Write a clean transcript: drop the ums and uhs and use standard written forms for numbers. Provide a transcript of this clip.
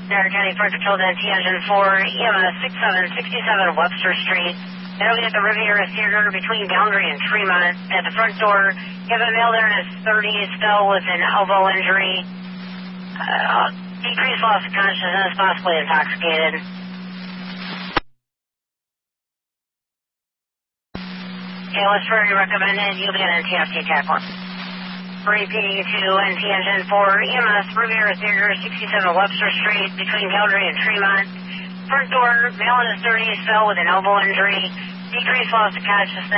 Dare County Fire Patrol T Engine 4, EMS 6767 Webster Street. It'll be at the Riviera Theater between Boundary and Tremont. At the front door, you have a male there in his 30s, fell with an elbow injury. Decreased loss of consciousness, possibly intoxicated. ALS very recommended. You'll be on NTFT attack 1. Repeating to NT Engine 4, EMS Riviera Theater, 67 Webster Street, between Boundary and Tremont. Front door, male in his 30s, fell with an elbow injury. Decreased loss of consciousness.